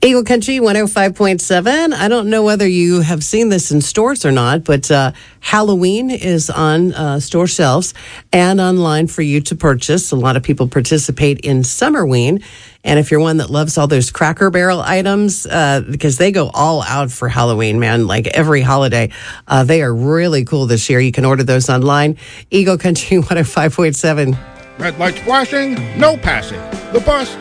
Eagle Country 105.7. I don't know whether you have seen this in stores or not, but Halloween is on store shelves and online for you to purchase. A lot of people participate in Summerween. And if you're one that loves all those Cracker Barrel items, because they go all out for Halloween, man, like every holiday, they are really cool this year. You can order those online. Eagle Country 105.7. Red lights flashing, no passing. The bus